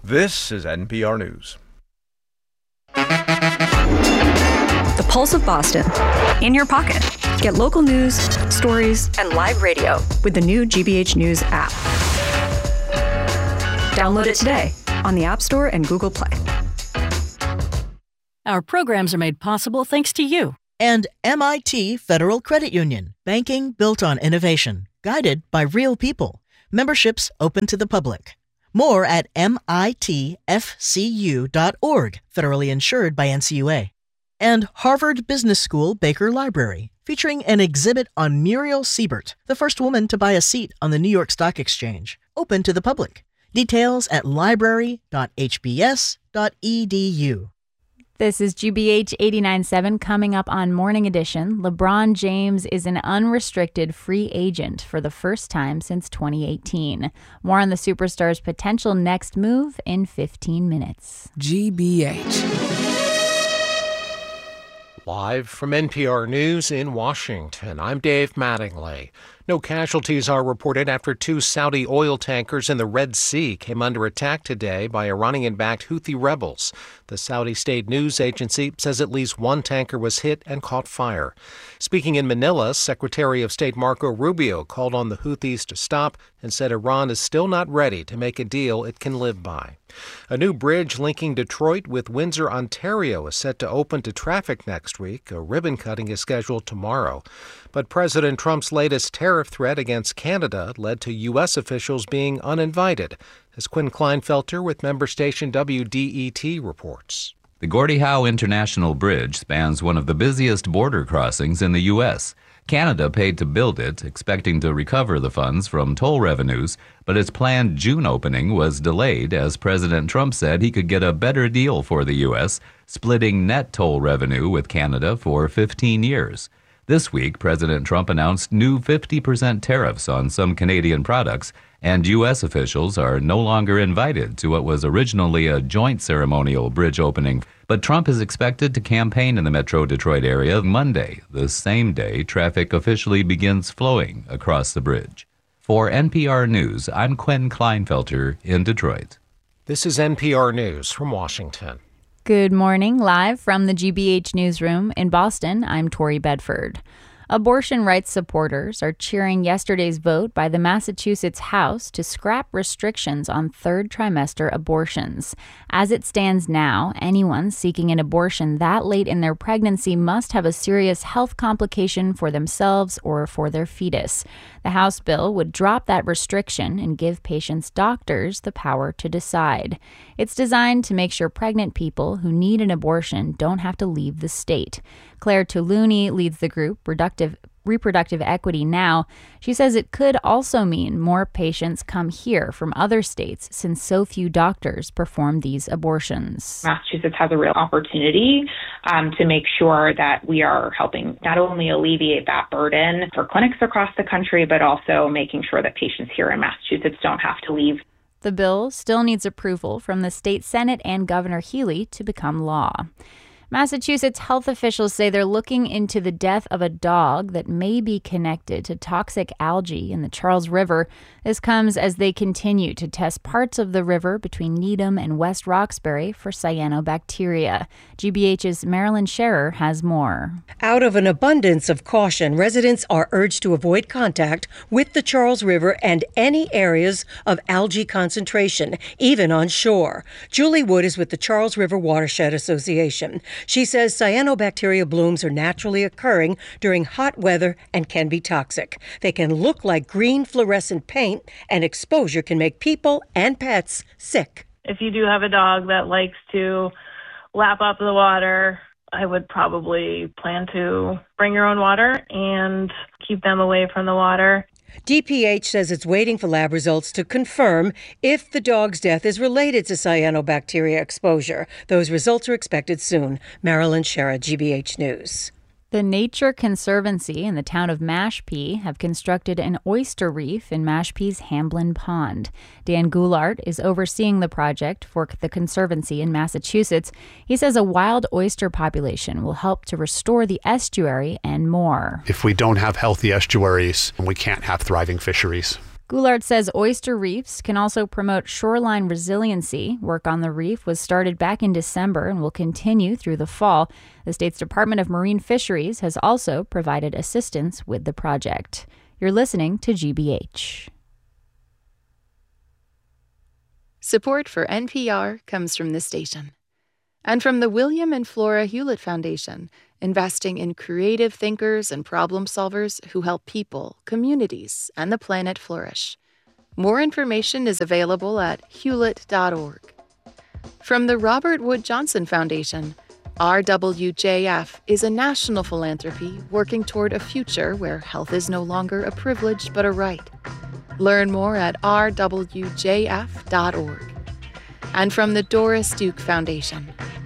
This is NPR News. The Pulse of Boston, in your pocket. Get local news, stories, and live radio with the new GBH News app. Download it today on the App Store and Google Play. Our programs are made possible thanks to you. And MIT Federal Credit Union. Banking built on innovation. Guided by real people. Memberships open to the public. More at mitfcu.org, federally insured by NCUA. And Harvard Business School Baker Library, featuring an exhibit on Muriel Siebert, the first woman to buy a seat on the New York Stock Exchange, open to the public. Details at library.hbs.edu. This is GBH 89.7 coming up on Morning Edition. LeBron James is an unrestricted free agent for the first time since 2018. More on the superstar's potential next move in 15 minutes. GBH. Live from NPR News in Washington, I'm Dave Mattingly. No casualties are reported after 2 Saudi oil tankers in the Red Sea came under attack today by Iranian-backed Houthi rebels. The Saudi state news agency says at least 1 tanker was hit and caught fire. Speaking in Manila, Secretary of State Marco Rubio called on the Houthis to stop and said Iran is still not ready to make a deal it can live by. A new bridge linking Detroit with Windsor, Ontario is set to open to traffic next week. A ribbon cutting is scheduled tomorrow. But President Trump's latest tariff threat against Canada led to U.S. officials being uninvited, as Quinn Kleinfelter with member station WDET reports. The Gordie Howe International Bridge spans one of the busiest border crossings in the U.S. Canada paid to build it, expecting to recover the funds from toll revenues, but its planned June opening was delayed as President Trump said he could get a better deal for the U.S., splitting net toll revenue with Canada for 15 years. This week, President Trump announced new 50% tariffs on some Canadian products, and U.S. officials are no longer invited to what was originally a joint ceremonial bridge opening. But Trump is expected to campaign in the Metro Detroit area Monday, the same day traffic officially begins flowing across the bridge. For NPR News, I'm Quinn Kleinfelter in Detroit. This is NPR News from Washington. Good morning, live from the GBH newsroom in Boston. I'm Tori Bedford. Abortion rights supporters are cheering yesterday's vote by the Massachusetts House to scrap restrictions on third trimester abortions. As it stands now, anyone seeking an abortion that late in their pregnancy must have a serious health complication for themselves or for their fetus. The House bill would drop that restriction and give patients' doctors the power to decide. It's designed to make sure pregnant people who need an abortion don't have to leave the state. Claire Tuluni leads the group Reproductive Equity Now. She says it could also mean more patients come here from other states since so few doctors perform these abortions. Massachusetts has a real opportunity to make sure that we are helping not only alleviate that burden for clinics across the country, but also making sure that patients here in Massachusetts don't have to leave. The bill still needs approval from the state Senate and Governor Healy to become law. Massachusetts health officials say they're looking into the death of a dog that may be connected to toxic algae in the Charles River. This comes as they continue to test parts of the river between Needham and West Roxbury for cyanobacteria. GBH's Marilyn Scherer has more. Out of an abundance of caution, residents are urged to avoid contact with the Charles River and any areas of algae concentration, even on shore. Julie Wood is with the Charles River Watershed Association. She says cyanobacteria blooms are naturally occurring during hot weather and can be toxic. They can look like green fluorescent paint, and exposure can make people and pets sick. If you do have a dog that likes to lap up the water, I would probably plan to bring your own water and keep them away from the water. DPH says it's waiting for lab results to confirm if the dog's death is related to cyanobacteria exposure. Those results are expected soon. Marilyn Scherer, GBH News. The Nature Conservancy in the town of Mashpee have constructed an oyster reef in Mashpee's Hamblin Pond. Dan Goulart is overseeing the project for the Conservancy in Massachusetts. He says a wild oyster population will help to restore the estuary and more. If we don't have healthy estuaries, we can't have thriving fisheries. Goulart says oyster reefs can also promote shoreline resiliency. Work on the reef was started back in December and will continue through the fall. The state's Department of Marine Fisheries has also provided assistance with the project. You're listening to GBH. Support for NPR comes from this station and from the William and Flora Hewlett Foundation, investing in creative thinkers and problem solvers who help people, communities, and the planet flourish. More information is available at hewlett.org. From the Robert Wood Johnson Foundation, RWJF is a national philanthropy working toward a future where health is no longer a privilege but a right. Learn more at rwjf.org. And from the Doris Duke Foundation,